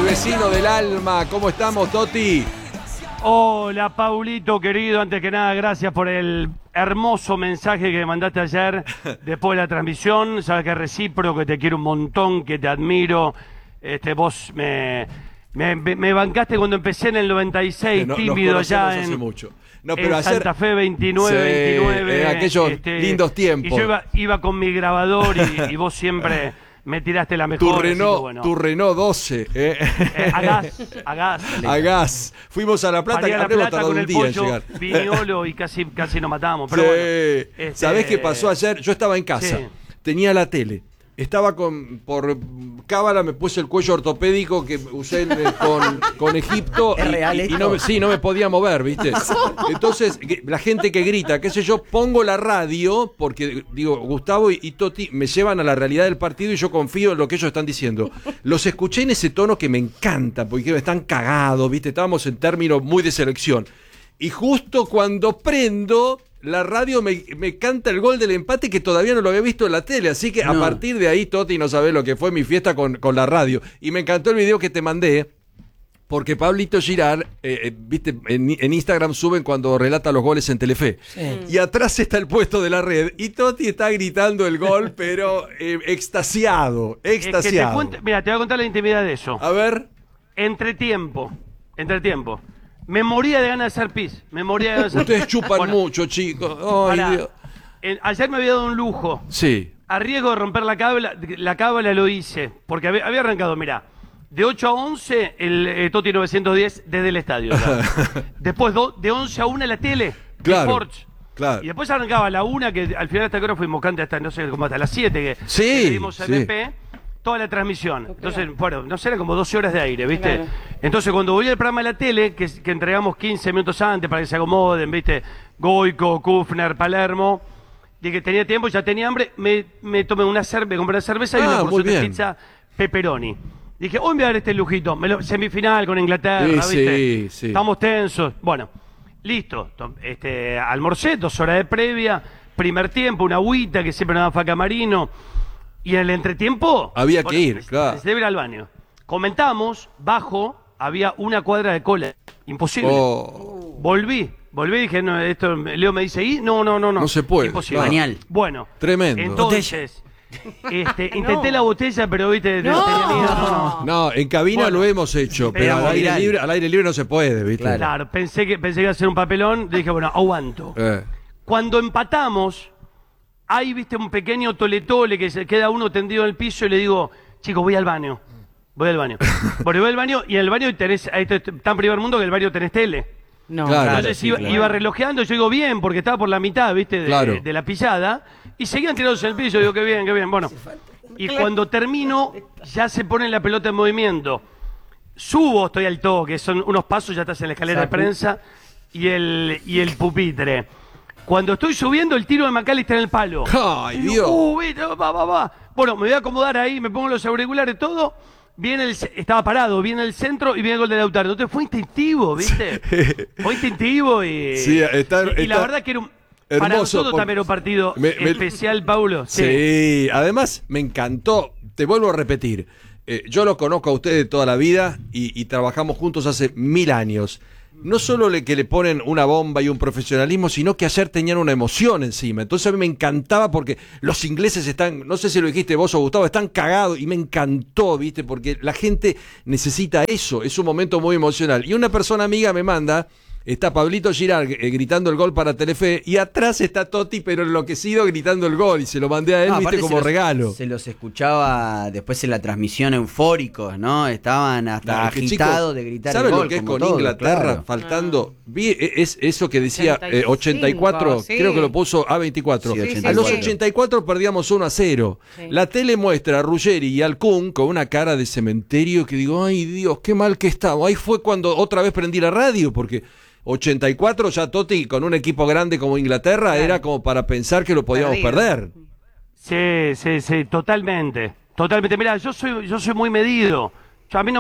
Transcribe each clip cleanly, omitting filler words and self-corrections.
vecino del alma. ¿Cómo estamos, Toti? Hola, Paulito, querido. Antes que nada, gracias por el hermoso mensaje que me mandaste ayer después de la transmisión. Sabes que es recíproco, que te quiero un montón, que te admiro. Vos me bancaste cuando empecé en el 96, tímido ya hace mucho. No, en pero ayer, Santa Fe 29. En aquellos lindos tiempos. Y yo iba con mi grabador y vos siempre me tiraste la mejor. Tu Renault 12. A gas. Fuimos a La Plata, que habremos tardado un día en llegar. Viñolo y casi nos matamos. Pero bueno, ¿sabés qué pasó ayer? Yo estaba en casa, tenía la tele. Estaba por cábala, me puse el cuello ortopédico que usé con Egipto. ¿Es real esto? No me podía mover, ¿viste? Entonces, la gente que grita, qué sé yo, pongo la radio, porque digo, Gustavo y Toti me llevan a la realidad del partido y yo confío en lo que ellos están diciendo. Los escuché en ese tono que me encanta, porque están cagados, ¿viste? Estábamos en términos muy de selección. Y justo cuando prendo la radio me canta el gol del empate que todavía no lo había visto en la tele, así que a partir de ahí, Toti, no sabés lo que fue mi fiesta con la radio. Y me encantó el video que te mandé, porque Pablito Girard, viste, en Instagram suben cuando relata los goles en Telefe. Sí. Y atrás está el puesto de la red, y Toti está gritando el gol, pero extasiado. Mira, te voy a contar la intimidad de eso. A ver. Entretiempo. Me moría de ganas de hacer pis. Ustedes chupan mucho, chicos. Ay, Dios. Ayer me había dado un lujo. Sí. A riesgo de romper la cábala lo hice. Porque había arrancado, mirá, de 8 a 11 el Toti 910 desde el estadio. Después de 11 a 1 la tele. Claro. Claro. Y después arrancaba a la 1, que al final hasta que hora fuimos cante hasta, no sé, como hasta las 7 que dimos MP. Toda la transmisión. Entonces, bueno, no sé, eran como 12 horas de aire, ¿viste? Claro. Entonces, cuando voy al programa de la tele, que entregamos 15 minutos antes para que se acomoden, ¿viste? Goico, Kufner, Palermo, y que tenía tiempo, ya tenía hambre, me tomé compré una cerveza y una porción de pizza pepperoni. Dije, hoy me voy a dar este lujito, semifinal con Inglaterra, ¿viste? Sí. Estamos tensos. Bueno, listo. Almorcé, 2 horas de previa, primer tiempo, una agüita que siempre nos da Faca Marino. Y en el entretiempo había que ir, claro. Se debe ir al baño. Comentamos, bajo, había una cuadra de cola. Imposible. Volví, dije, no, esto, Leo me dice, ¿y? No. No se puede. Imposible. Genial. Bueno. Tremendo. Entonces, intenté la botella, pero viste, tenía miedo. No, en cabina lo hemos hecho, pero al aire libre no se puede, ¿viste? Claro, pensé que iba a ser un papelón, dije, bueno, aguanto. Cuando empatamos, hay, viste, un pequeño tole que se queda uno tendido en el piso y le digo, chicos, voy al baño. Bueno, voy al baño y en el baño tenés, tan primer mundo que en el baño tenés tele. No, claro, entonces iba relojeando, yo digo bien, porque estaba por la mitad, viste, de la pillada, y seguían tirados en el piso, digo, qué bien, bueno. Y cuando termino, ya se pone la pelota en movimiento. Subo, estoy al toque, son unos pasos, ya estás en la escalera de prensa y el pupitre. Cuando estoy subiendo, el tiro de McAllister en el palo. ¡Ay, Dios! Va. Bueno, me voy a acomodar ahí, me pongo los auriculares, todo. Estaba parado, viene el centro y viene el gol de Lautaro. Entonces fue instintivo, ¿viste? Fue instintivo y... Sí, y la verdad que era para nosotros también era un partido especial, Paulo. Sí, además me encantó. Te vuelvo a repetir. Yo lo conozco a usted de toda la vida y trabajamos juntos hace 1000 años. No solo que le ponen una bomba y un profesionalismo, sino que ayer tenían una emoción encima. Entonces a mí me encantaba porque los ingleses están, no sé si lo dijiste vos o Gustavo, están cagados y me encantó, ¿viste? Porque la gente necesita eso, es un momento muy emocional. Y una persona amiga me manda, está Pablito Girard gritando el gol para Telefe y atrás está Toti pero enloquecido gritando el gol y se lo mandé a él, viste, como regalo. Se los escuchaba después en la transmisión eufóricos, ¿no? Estaban hasta agitados de gritar el gol. ¿Saben lo que es con todo, Inglaterra? Claro. Faltando, es eso que decía 84, sí. Creo que lo puso A24. Sí, a los 84 perdíamos 1-0. Sí. La tele muestra a Ruggeri y al Kun con una cara de cementerio que digo, ay Dios, qué mal que estaba. Ahí fue cuando otra vez prendí la radio porque 84 ya Toti con un equipo grande como Inglaterra, claro, era como para pensar que lo podíamos perder. Sí, totalmente. Mirá, yo soy muy medido. Yo, a mí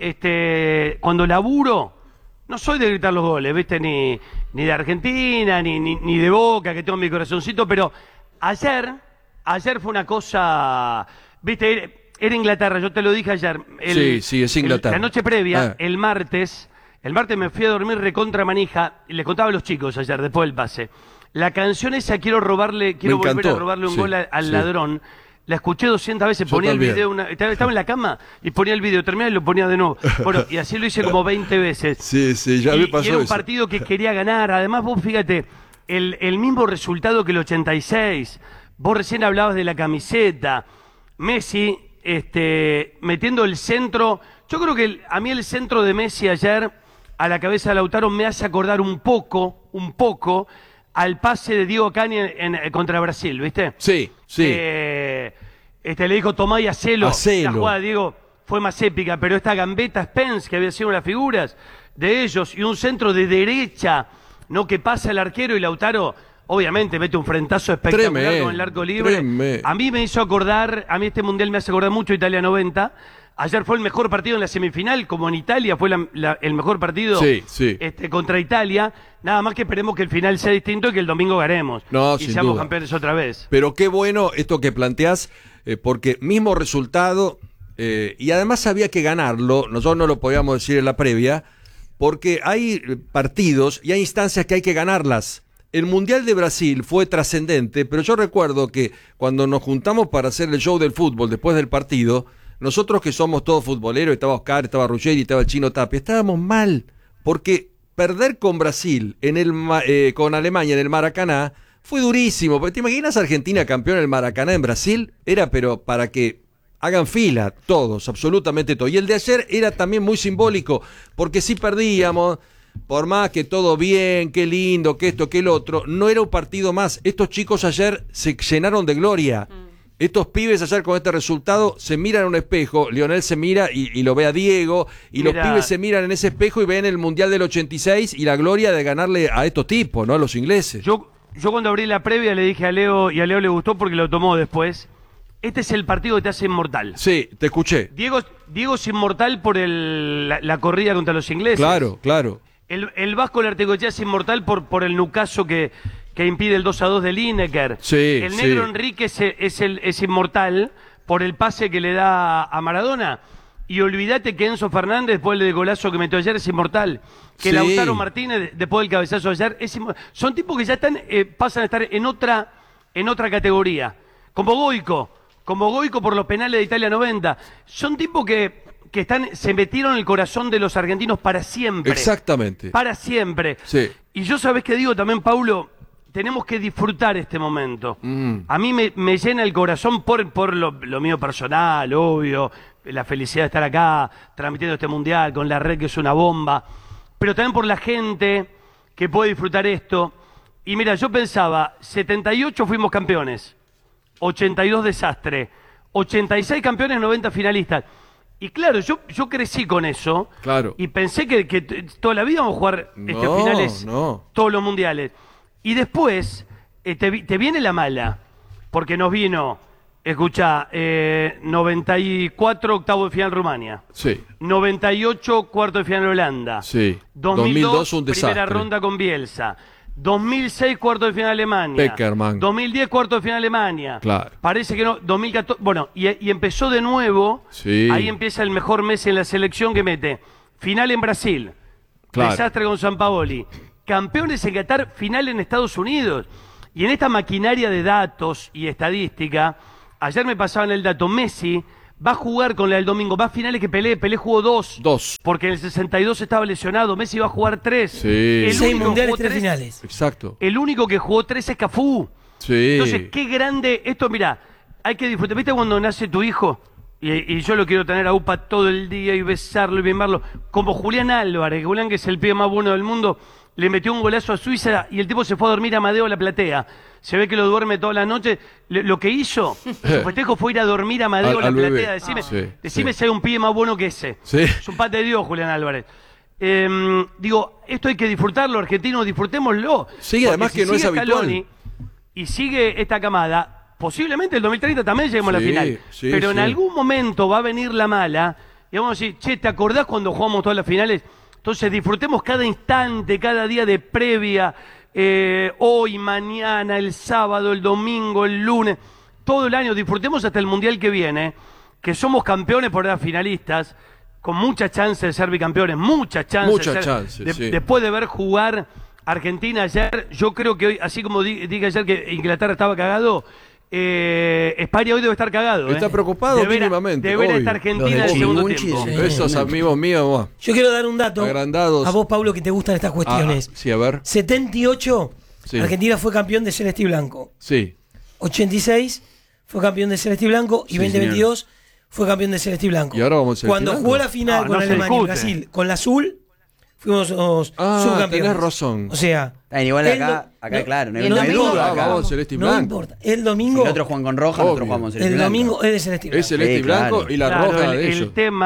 cuando laburo, no soy de gritar los goles, ¿viste? Ni de Argentina, ni de Boca, que tengo mi corazoncito, pero ayer fue una cosa, ¿viste? era Inglaterra, yo te lo dije ayer. Sí, es Inglaterra. La noche previa, el martes me fui a dormir recontra manija, y les contaba a los chicos ayer, después del pase. La canción esa, quiero volver a robarle un gol al ladrón. La escuché 200 veces, ponía el video, estaba en la cama y ponía el video, terminaba y lo ponía de nuevo. Bueno, y así lo hice como 20 veces. Sí, ya me pasó y era un eso. partido que quería ganar. Además, vos fíjate, el mismo resultado que el 86. Vos recién hablabas de la camiseta. Messi, metiendo el centro. Yo creo que a mí el centro de Messi ayer, a la cabeza de Lautaro, me hace acordar un poco, al pase de Diego Cani contra Brasil, ¿viste? Sí. Le dijo tomá y hacelo. La jugada de Diego fue más épica, pero esta gambeta Spence, que había sido las figuras de ellos, y un centro de derecha, no que pasa el arquero, y Lautaro, obviamente, mete un frentazo espectacular con el arco libre. A mí me hizo acordar, este mundial me hace acordar mucho Italia 90. Ayer fue el mejor partido en la semifinal, como en Italia fue el mejor partido contra Italia. Nada más que esperemos que el final sea distinto y que el domingo ganemos. Y seamos campeones otra vez. Pero qué bueno esto que planteás, porque mismo resultado, y además había que ganarlo, nosotros no lo podíamos decir en la previa, porque hay partidos y hay instancias que hay que ganarlas. El Mundial de Brasil fue trascendente, pero yo recuerdo que cuando nos juntamos para hacer el show del fútbol después del partido, nosotros que somos todos futboleros, estaba Oscar, estaba Ruggeri, estaba el Chino Tapia, estábamos mal, porque perder con Brasil, con Alemania en el Maracaná, fue durísimo. ¿Te imaginas Argentina campeón en el Maracaná en Brasil? Era pero para que hagan fila todos, absolutamente todos. Y el de ayer era también muy simbólico, porque si perdíamos, por más que todo bien, qué lindo, que esto, que el otro, no era un partido más. Estos chicos ayer se llenaron de gloria. Estos pibes ayer con este resultado se miran a un espejo, Lionel se mira y lo ve a Diego, y los pibes se miran en ese espejo y ven el Mundial del 86 y la gloria de ganarle a estos tipos, ¿no? A los ingleses. Yo cuando abrí la previa le dije a Leo, y a Leo le gustó porque lo tomó después, este es el partido que te hace inmortal. Sí, te escuché. Diego es inmortal por la corrida contra los ingleses. Claro. El Vasco Lartecochea es inmortal por el nucazo que impide el 2-2 de Lineker. El negro Enrique es inmortal por el pase que le da a Maradona. Y olvídate que Enzo Fernández, después del golazo que metió ayer, es inmortal. Que Lautaro Martínez, después del cabezazo de ayer, son tipos que ya pasan a estar en otra categoría. Como Goico por los penales de Italia 90. Son tipos que se metieron en el corazón de los argentinos para siempre. Exactamente. Para siempre. Sí. Y yo, ¿sabés qué digo también, Paulo? Tenemos que disfrutar este momento. A mí me llena el corazón por lo mío personal, obvio, la felicidad de estar acá, transmitiendo este mundial, con la red que es una bomba, pero también por la gente que puede disfrutar esto. Y mira, yo pensaba, 78 fuimos campeones, 82 desastre, 86 campeones, 90 finalistas. Y claro, yo crecí con eso, y pensé que toda la vida vamos a jugar finales, todos los mundiales. Y después te viene la mala, porque nos vino, escucha, 94 octavo de final Rumania, 98 cuarto de final Holanda, 2002 un desastre, primera ronda con Bielsa, 2006 cuarto de final Alemania, Peckerman, 2010 cuarto de final Alemania, parece que no, 2014, bueno, y empezó de nuevo, ahí empieza el mejor Messi en la selección que mete, final en Brasil, desastre con Sampaoli, campeones en Qatar, final en Estados Unidos. Y en esta maquinaria de datos y estadística, ayer me pasaban el dato, Messi va a jugar con la del domingo, va a finales que Pelé jugó dos, porque en el 62 estaba lesionado, Messi va a jugar 3. 6 mundiales, 3 finales. Exacto. El único que jugó 3 es Cafú. Entonces, qué grande, esto mira, hay que disfrutar. ¿Viste cuando nace tu hijo? Y yo lo quiero tener a UPA todo el día y besarlo y mimarlo, como Julián Álvarez, Julián, que es el pibe más bueno del mundo, le metió un golazo a Suiza y el tipo se fue a dormir a Amadeo a la platea. Se ve que lo duerme toda la noche. Lo que hizo, su festejo fue ir a dormir a Amadeo a la platea. Decime si hay un pibe más bueno que ese. Es un pate de Dios, Julián Álvarez. Digo, esto hay que disfrutarlo, argentinos, disfrutémoslo. Además que no es habitual. Y sigue esta camada, posiblemente el 2030 también lleguemos a la final. Pero en algún momento va a venir la mala y vamos a decir, che, ¿te acordás cuando jugamos todas las finales? Entonces disfrutemos cada instante, cada día de previa, hoy, mañana, el sábado, el domingo, el lunes, todo el año, disfrutemos hasta el Mundial que viene. que somos campeones por ahora finalistas, con mucha chance de ser bicampeones, mucha chance. Sí. Después de ver jugar Argentina ayer, yo creo que hoy, así como dije ayer que Inglaterra estaba cagado, España hoy debe estar cagado. Está preocupado mínimamente. De ver a esta Argentina en el segundo tiempo. Esos amigos míos, Yo quiero dar un dato agrandados. a vos, Pablo, que te gustan estas cuestiones. Sí, a ver. 78, Sí. Argentina fue campeón de celeste y blanco. Sí. 86 fue campeón de celeste y blanco. Y Sí, 2022 fue campeón de celeste y blanco. Y ahora vamos a celeste y Cuando blanco. jugó la final No, con no se Alemania y discute. Brasil con la azul, fuimos subcampeones. Tenés razón. O sea, Igual el acá, do- claro, no el hay domingo- duda acá. Vamos, celeste y no blanco. importa. El domingo, El otro juegan con roja, Obvio. nosotros jugamos celeste y el blanco. domingo es de celeste y blanco. Es celeste y Sí, blanco claro. y la Claro, roja de ellos.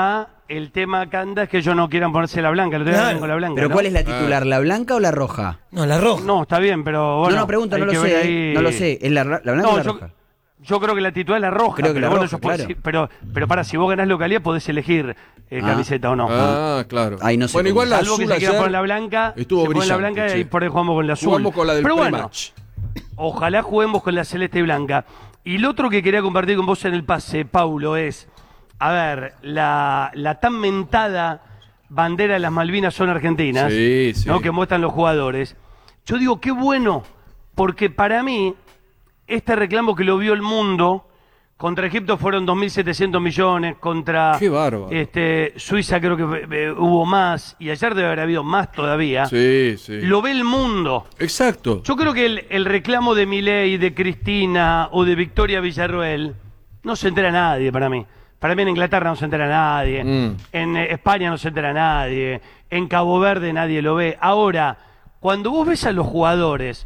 el tema acá anda es que ellos no quieran ponerse la blanca, lo tengan Claro. con la blanca. Pero ¿no? ¿cuál es la titular, la blanca o la roja? No, la roja. No, está bien, pero bueno. no, pregunto, hay no lo que ver sé, ahí- no lo sé. ¿Es la blanca o la yo, roja? yo creo que la titular es la roja. Creo que pero la bueno, roja, yo puedo claro. decir- pero para, si vos ganás localidad podés elegir camiseta o no. Claro. Ahí no sé Bueno, igual la Salvo que azul se quiera ayer poner la blanca, estuvo se pone la brillante, blanca sí. y por ahí jugamos con la azul. Jugamos con la del pero bueno, pre-match. ojalá juguemos con la celeste y blanca. Y lo otro que quería compartir con vos en el pase, Paulo, es, a ver, la tan mentada bandera de las Malvinas son argentinas, Sí, sí. ¿no? Que muestran los jugadores. Yo digo, qué bueno, porque para mí, este reclamo que lo vio el mundo, contra Egipto fueron 2.700 millones, contra Qué bárbaro. Suiza creo que hubo más, y ayer debe haber habido más todavía. Sí, sí. Lo ve el mundo. Exacto. Yo creo que el reclamo de Milei, de Cristina o de Victoria Villarroel no se entera nadie para mí. Para mí en Inglaterra no se entera nadie, en España no se entera nadie, en Cabo Verde nadie lo ve. Ahora, cuando vos ves a los jugadores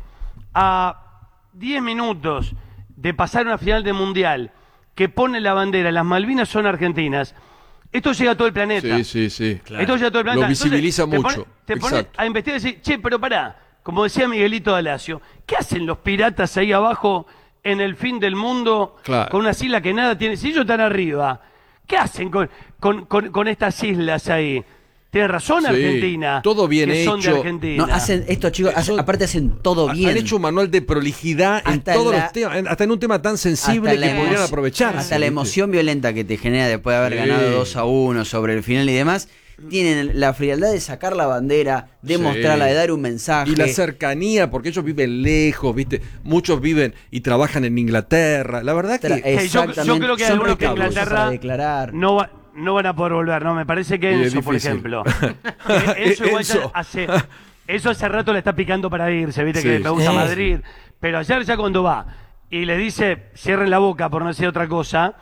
a 10 minutos de pasar una final de Mundial que pone la bandera, las Malvinas son argentinas, esto llega a todo el planeta. Sí. Esto llega a todo el planeta. Lo visibiliza Entonces, mucho. Te pone Exacto. a investigar y decir, che, pero pará, como decía Miguelito Dalacio, ¿qué hacen los piratas ahí abajo en el fin del mundo Claro. con unas islas que nada tienen? Si ellos están arriba, ¿qué hacen con estas islas ahí? Tiene razón Sí, Argentina. todo bien que son de hecho. Argentina. No, estos chicos, Eso- aparte hacen todo bien. Han hecho un manual de prolijidad en Hasta todos la- los temas, hasta en un tema tan sensible Hasta que la podrían emo- aprovechar. Hasta la emoción violenta que te genera después de haber Sí. ganado 2-1 sobre el final y demás. Tienen la frialdad de sacar la bandera, de Sí. mostrarla, de dar un mensaje. Y la cercanía, porque ellos viven lejos, ¿viste? Muchos viven y trabajan en Inglaterra. La verdad que... Yo creo que hay Son algunos que en recaudos Inglaterra para declarar. no van a poder volver, ¿no? Me parece que Y es Enzo, por difícil. ejemplo. Enzo igual ya Enzo. eso hace rato le está picando para irse, ¿viste? Sí. Que me gusta Sí. Madrid. Pero ayer ya cuando va y le dice, cierren la boca por no decir otra cosa.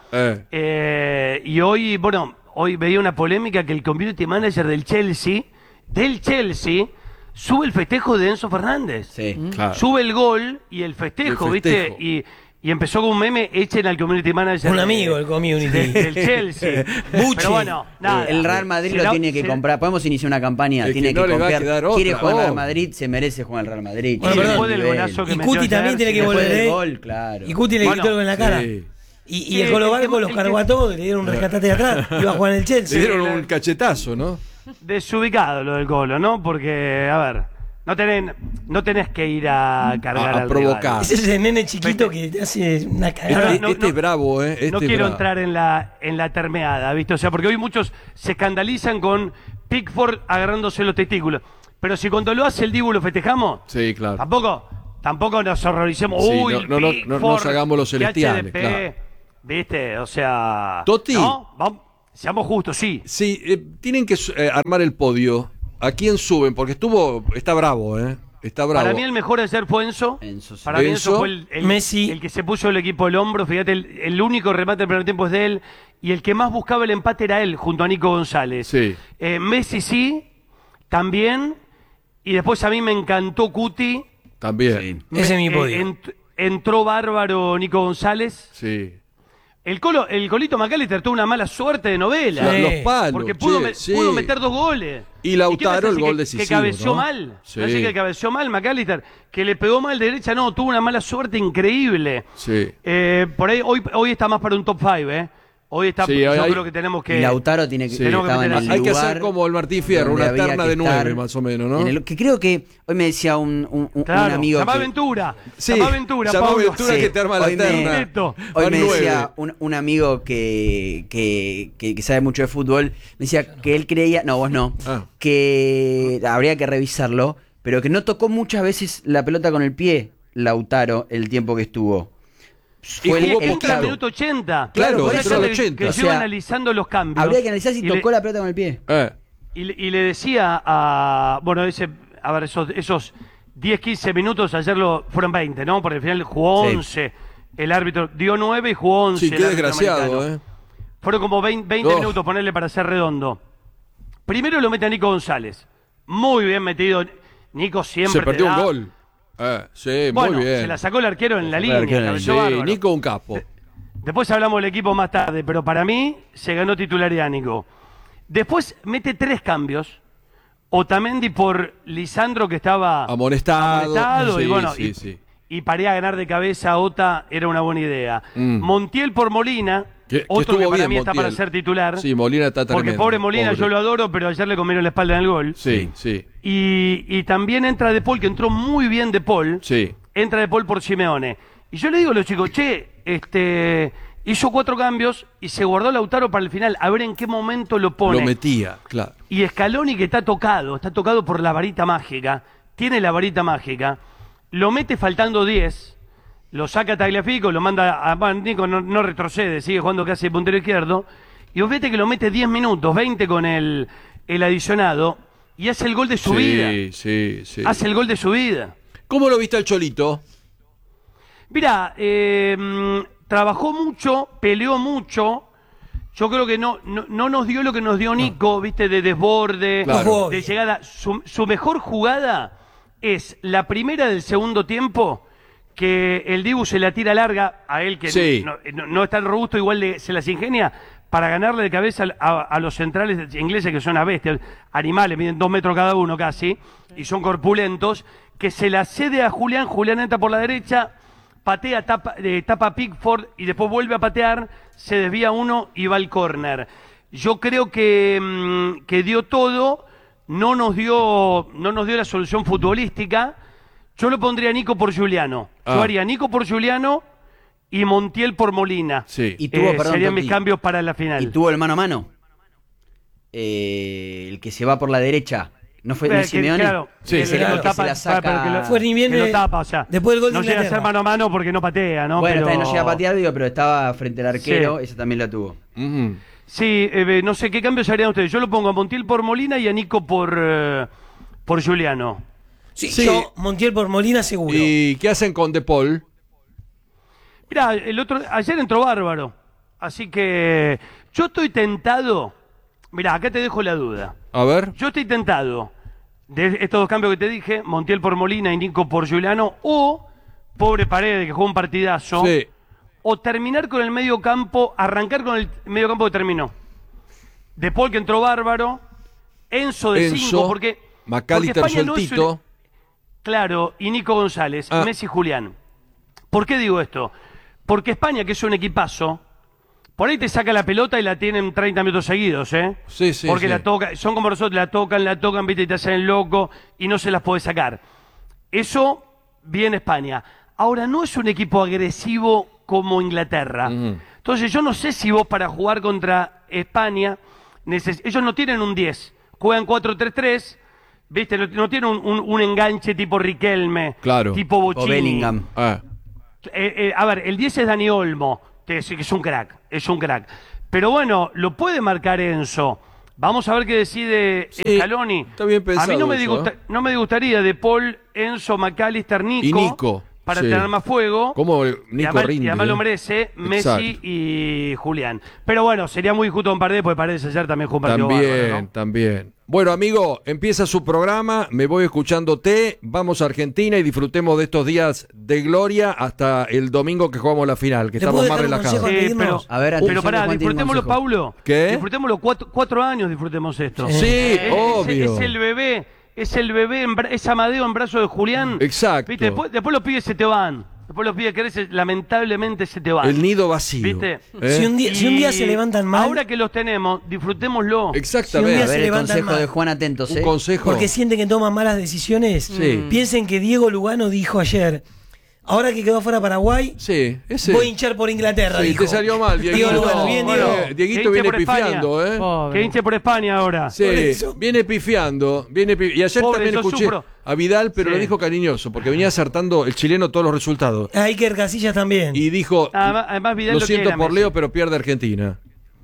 Y hoy, bueno, hoy veía una polémica que el community manager del Chelsea, sube el festejo de Enzo Fernández. Sí. Claro. Sube el gol y el festejo, El festejo. ¿viste? Y empezó con un meme, echen al community manager. Un amigo del community. Del Chelsea. Bucci. Pero bueno, nada. El Real Madrid lo tiene que comprar. Podemos iniciar una campaña. Es Tiene que que no le va a confiar. quedar otra, Quiere jugar al Real oh. Madrid, se merece jugar al Real Madrid. Bueno, Tiene perdón. Después del nivel. golazo que Y metió Cuti también ayer, tiene que Después volver, del ¿eh? gol, claro. Y Cuti le Bueno, quitó algo en la cara. Sí. Y Sí, el Colo el Barco que- los el cargó que- a todos, le dieron un rescatate de atrás. Iba a jugar en el Le Chelsea. dieron un cachetazo, ¿no? Desubicado lo del Colo, ¿no? Porque, a ver, no tenés que ir a cargar A al provocar. rival. Ese es el nene chiquito que te hace una cagada. Este, no, este no. es bravo, ¿eh? Este No es quiero bravo. entrar en la termeada, ¿viste? O sea, porque hoy muchos se escandalizan con Pickford agarrándose los testículos. Pero si cuando lo hace el Dibu lo festejamos, Sí, claro. tampoco nos horroricemos. Sí, Uy, no Pickford, nos hagamos los que celestiales, HDP, claro. ¿viste? O sea... Totti. ¿no? Seamos justos, sí. Sí, tienen que armar el podio. ¿A quién suben? Porque está bravo, ¿eh? Está bravo. Para mí el mejor ayer fue Enzo. Enzo, sí. Para mí Enzo, Enzo fue el Messi. el que se puso el equipo al hombro. Fíjate, el único remate del primer tiempo es de él. Y el que más buscaba el empate era él, junto a Nico González. Sí. Messi sí, también. Y después a mí me encantó Cuti. También. Sí. Ese es mi podio. Entró bárbaro Nico González. Sí. El Colito McAllister tuvo una mala suerte de novela. Sí. Los palos. Porque pudo sí. meter 2 goles. Y Lautaro qué me el hace gol que decisivo, cabeceó ¿no? mal. Sí. No sé que cabeceó mal McAllister. Que le pegó mal derecha. No, tuvo una mala suerte increíble. Sí. Por ahí, hoy está más para un top 5, ¿eh? Hoy está, Sí, yo hay- creo que tenemos que... Y Lautaro tiene que, Sí. estaba en el Hay que lugar hacer como el Martín Fierro, donde una había terna que de 9 estar. más o menos, ¿no? Que creo que hoy me decía un Claro, amigo llama que, Aventura. Sí, Llama Aventura, llama Pablo. Aventura que te arma la hoy terna. Neto. Hoy Van me 9. decía un amigo que sabe mucho de fútbol, me decía que él creía, no, vos no, Ah. que habría que revisarlo, pero que no tocó muchas veces la pelota con el pie, Lautaro, el tiempo que estuvo. Y Fue jugó Que entra claro. al minuto 80. Claro, Por entró eso al que- 80. Que O yo sea, iba analizando los cambios. Habría que analizar si Y le- tocó la pelota con el pie. Y le decía a... Bueno, a ver, esos 10, 15 minutos, ayer fueron 20, ¿no? Porque al final jugó Sí. 11. El árbitro dio 9 y jugó 11. Sí, el qué árbitro desgraciado, americano. Fueron como 20 Oh. minutos ponerle para ser redondo. Primero lo mete a Nico González. Muy bien metido. Nico siempre Se perdió te un da- gol. Sí, Bueno, muy bien. se la sacó el arquero en la sacó el arquero línea. en la Sí, cabeceó bárbaro. Nico un capo. Después hablamos del equipo más tarde, pero para mí se ganó titularidad Nico. Después mete 3 cambios. Otamendi por Lisandro, que estaba Amonestado. y Sí, bueno, sí, sí. y para a ganar de cabeza a Ota era una buena idea. Montiel por Molina, Que otro que estuvo para bien, mí está para Montiel. ser titular. Sí, Molina está tremendo. Porque pobre Molina, pobre. yo lo adoro, pero ayer le comieron la espalda en el gol. Sí, sí, Y también entra De Paul, que entró muy bien De Paul. sí. Entra De Paul por Simeone. Y yo le digo a los chicos, hizo 4 cambios y se guardó Lautaro para el final, a ver en qué momento lo pone. Lo metía, claro. Y Scaloni, que está tocado por la varita mágica, tiene la varita mágica, lo mete faltando 10, lo saca a Tagliafico, lo manda a... Bueno, Nico no retrocede, sigue jugando casi de puntero izquierdo, y vos vete que lo mete 10 minutos, 20 con el adicionado, y hace el gol de su vida. Sí, sí. Hace el gol de su vida. ¿Cómo lo viste al Cholito? Mirá, trabajó mucho, peleó mucho. Yo creo que no nos dio lo que nos dio Nico, ¿viste? De desborde, Claro. de llegada. Su mejor jugada es la primera del segundo tiempo, que el Dibu se la tira larga a él, que Sí. no es tan robusto, igual se las ingenia para ganarle de cabeza a los centrales ingleses, que son una bestia, animales, miden 2 metros cada uno casi, y son corpulentos, que se la cede a Julián. Julián entra por la derecha, patea, tapa a Pickford y después vuelve a patear, se desvía uno y va al córner. Yo creo que dio todo, no nos dio la solución futbolística. Yo lo pondría a Nico por Giuliano. Yo haría Nico por Giuliano y Montiel por Molina. Sí. Y tuvo, perdón, serían mis Toti, cambios para la final. y tuvo el mano a mano. El que se va por la derecha. ¿No fue de Simeone? Claro, Sí, que sí, lo claro. Que se tapa, la saca- pero que lo- Fue ni bien que lo de- tapa, o sea, después del gol de no llega a ser Inglaterra. mano a mano porque no patea, ¿no? Bueno, Pero- está bien, no llega a patear, digo, pero estaba frente al arquero, Sí. esa también la tuvo. Ujú. Sí, no sé qué cambios harían ustedes. Yo lo pongo a Montiel por Molina y a Nico por Giuliano. Sí, Sí. yo, Montiel por Molina seguro. ¿Y qué hacen con De Paul? Mirá, ayer entró bárbaro. Así que yo estoy tentado. Mirá, acá te dejo la duda. A ver. Yo estoy tentado de estos 2 cambios que te dije, Montiel por Molina y Nico por Giuliano, o pobre Paredes, que jugó un partidazo, Sí. o terminar con el medio campo, arrancar con el medio campo que terminó. De Paul, que entró bárbaro, Enzo de 5, porque McAllister España no es sueltito. Claro, y Nico González, Ah. Messi y Julián. ¿Por qué digo esto? Porque España, que es un equipazo, por ahí te saca la pelota y la tienen 30 minutos seguidos, ¿eh? Sí, sí, Porque sí. la toca, son como nosotros, la tocan, viste, y te hacen el loco y no se las puede sacar. Eso, bien España. Ahora, no es un equipo agresivo como Inglaterra. Entonces, yo no sé si vos para jugar contra España, ellos no tienen un 10, juegan 4-3-3, viste, no tienen un enganche tipo Riquelme, Claro. tipo O Bochini. Bellingham. Ah. A ver, el 10 es Dani Olmo, que es un crack, Pero bueno, lo puede marcar Enzo. Vamos a ver qué decide Sí, Scaloni. está bien pensado A mí no me, eso, no me disgustaría De Paul, Enzo, McAllister, Nico. Y Nico, Para sí. tener más fuego. ¿Cómo Nico y además, rinde? y además lo eh? merece Messi Exacto. y Julián. Pero bueno, sería muy injusto en Paredes, porque Paredes ayer también jugó un partido También, bárbaro, ¿no? también. Bueno, amigo, empieza su programa, me voy escuchándote, vamos a Argentina y disfrutemos de estos días de gloria hasta el domingo que jugamos la final, que ¿Le estamos puedo más dejar un relajados. consejo antes de pero, irnos? A ver, pero atención, pará, que Juan tiene un disfrutémoslo, consejo. Paulo. ¿Qué? Disfrutémoslo 4 años, disfrutemos esto. Sí, obvio. Es el bebé, es Amadeo en brazos de Julián. Exacto. ¿Viste? Después los pibes se te van. Después los pibes creces, lamentablemente se te van. El nido vacío. ¿Viste? Si un día se levantan mal. Ahora que los tenemos, disfrutémoslo. Exactamente. Si un A se ver el levantan consejo mal. de Juan, atentos, Un consejo. Porque sienten que toman malas decisiones. Sí. Piensen que Diego Lugano dijo ayer, ahora que quedó fuera Paraguay, Sí, ese. voy a hinchar por Inglaterra. Sí, dijo. te salió mal, Dieguito. Diego Lugano, bien, Diego. Dieguito Que viene hinche por España. pifiando, ¿eh? Pobre. Que hinche por España ahora. Sí, Por eso. viene pifiando. Y ayer Pobre, también yo escuché sufro. a Vidal, pero Sí. lo dijo cariñoso, porque venía acertando el chileno todos los resultados. A Iker Casillas también. Y dijo, Además, Vidal lo lo siento quiere a por Messi. Leo, pero pierde Argentina.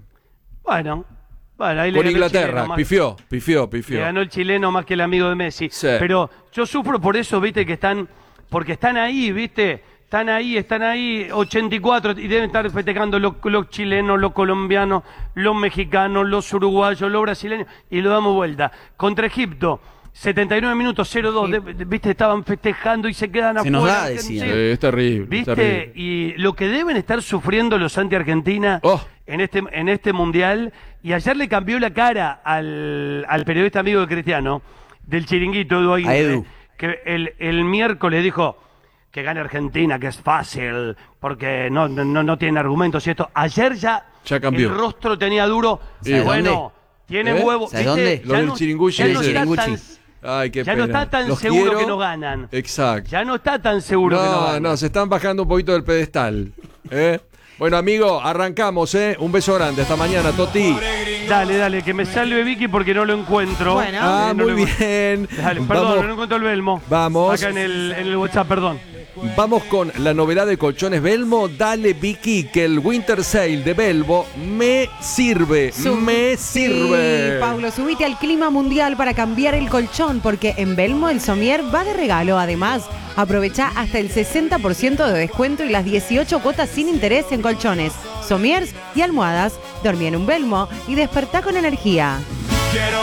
Bueno, ahí le Con ganó el Inglaterra, chileno más- pifió. Le ganó el chileno más que el amigo de Messi. Sí. Pero yo sufro por eso, viste, porque están ahí, viste, están ahí, 84, y deben estar festejando los chilenos, los colombianos, los mexicanos, los uruguayos, los brasileños, y lo damos vuelta. Contra Egipto, 79 minutos, 0-2, viste, estaban festejando y se quedan Se nos afuera. da, decían. Es terrible. ¿Viste? terrible. Y lo que deben estar sufriendo los anti-Argentina Oh. en este mundial. Y ayer le cambió la cara al periodista amigo de Cristiano, del Chiringuito, Edu Aguirre, A Edu. que el miércoles dijo que gane Argentina, que es fácil, porque no tienen argumentos y esto. Ayer ya cambió. el rostro tenía duro. ¿Sabes bueno, tienen ¿Eh? huevo. ¿Sabes ¿viste? dónde? Lo Ya del no- Chiringuchi ya no ese. está Chiringuchi. tan- Ay, qué ya pena. no está tan Los seguro quiero. que no ganan. Exacto. Ya no está tan seguro que no ganan. No, se están bajando un poquito del pedestal. ¿Eh? Bueno, amigo, arrancamos, ¿eh? Un beso grande. Hasta mañana, Toti. Dale, que me salve Vicky porque no lo encuentro. Bueno. Ah, No muy lo encuentro. bien. Dale, perdón, Vamos. no encuentro el Belmo. Vamos. Acá en el WhatsApp, perdón. Vamos con la novedad de Colchones Belmo. Dale, Vicky, que el Winter Sale de Belmo me sirve. Me sirve. Sí, Paulo, subite al clima mundial para cambiar el colchón, porque en Belmo el somier va de regalo. Además, aprovecha hasta el 60% de descuento y las 18 cuotas sin interés en colchones, somiers y almohadas. Dormí en un Belmo y despertá con energía.